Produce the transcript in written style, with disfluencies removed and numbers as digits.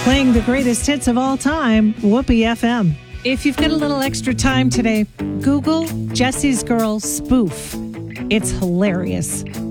playing the greatest hits of all time, Whoopee FM. If you've got a little extra time today, Google Jesse's Girl spoof. It's hilarious.